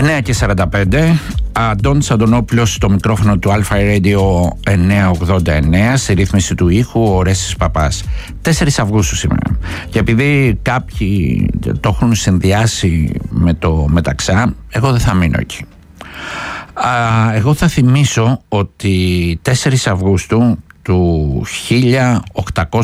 9:45, Αντώνης Αντωνόπουλος στο μικρόφωνο του Alpha Radio 989, στη ρύθμιση του ήχου ο Ρέσης Παπάς. 4 Αυγούστου σήμερα. Και επειδή κάποιοι το έχουν συνδυάσει με το Μεταξά, εγώ δεν θα μείνω εκεί. Εγώ θα θυμίσω ότι 4 Αυγούστου του 1800